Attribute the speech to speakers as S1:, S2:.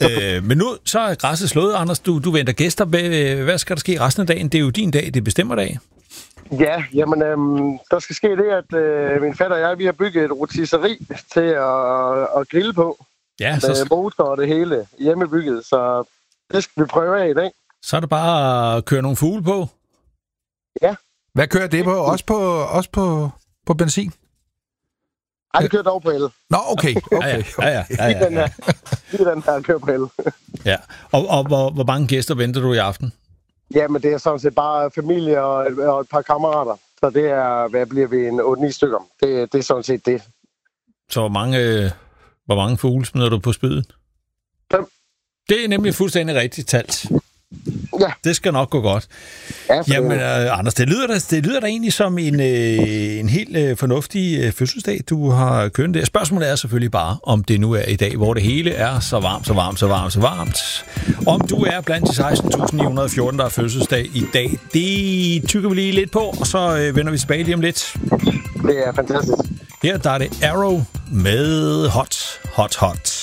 S1: Men nu så er græsset slået, Anders. Du venter gæster. Hvad skal der ske resten af dagen? Det er jo din dag, det bestemmer dag.
S2: Ja, jamen, der skal ske det, at min fætter og jeg, vi har bygget et rotisseri til at grille på.
S1: Ja,
S2: med motor og det hele hjemmebygget, så det skal vi prøve af i dag.
S1: Så er det bare at køre nogle fugle på?
S2: Ja.
S3: Hvad kører det på? Også på benzin?
S2: Ej, det kører dog på el.
S3: Nå, okay.
S1: Ja.
S2: Den her kører på el.
S1: Ja, og hvor mange gæster venter du i aften?
S2: Jamen, det er sådan set bare familie og et par kammerater. Så det er, hvad bliver vi, en 8-9 stykker. Det er sådan set det.
S1: Så hvor mange fugle smider du på spydet?
S2: 5.
S1: Det er nemlig fuldstændig rigtigt talt.
S2: Ja.
S1: Det skal nok gå godt.
S2: Ja,
S1: jamen, Anders, det lyder da egentlig som en helt fornuftig fødselsdag, du har kørt der. Spørgsmålet er selvfølgelig bare, om det nu er i dag, hvor det hele er så varmt. Om du er blandt de 16.914, der er fødselsdag i dag, det tykker vi lige lidt på, og så vender vi tilbage lige om lidt.
S2: Det er fantastisk.
S1: Her der er det Arrow med Hot.